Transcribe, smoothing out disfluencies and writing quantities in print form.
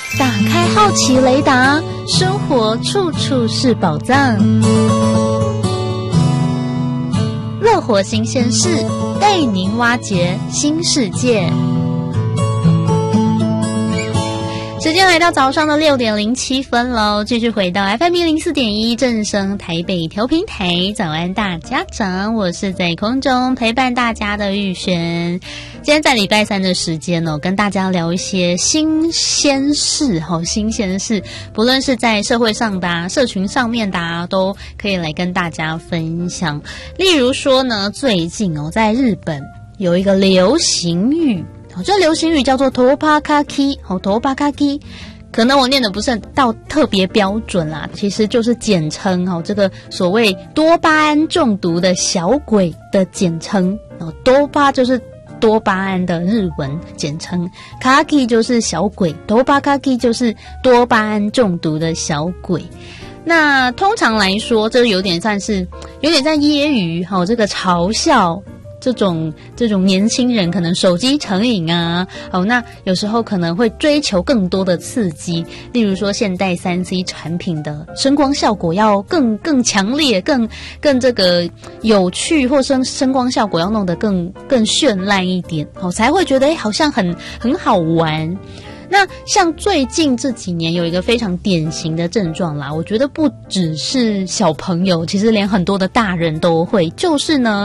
打开好奇雷达，生活处处是宝藏。乐活新鲜事，带您挖掘新世界。时间来到早上的6点07分喽，继续回到 FM104.1 正声台北调频台，早安大家长，我是在空中陪伴大家的玉璇。今天在礼拜三的时间哦，跟大家聊一些新鲜事新鲜事，不论是在社会上的社群上面的都可以来跟大家分享。例如说呢，最近在日本有一个流行语，这流行语叫做トーパカキ，トーパカキ，可能我念的不是到特别标准啦，其实就是简称这个所谓多巴胺中毒的小鬼的简称。多巴就是多巴胺的日文简称，卡基就是小鬼，多巴卡基就是多巴胺中毒的小鬼。那通常来说，这有点像揶揄这个嘲笑这种年轻人可能手机成瘾啊，那有时候可能会追求更多的刺激，例如说现代 3C 产品的声光效果要更强烈，更这个有趣，或声光效果要弄得更绚烂一点，才会觉得好像很好玩。那像最近这几年有一个非常典型的症状啦，我觉得不只是小朋友，其实连很多的大人都会，就是呢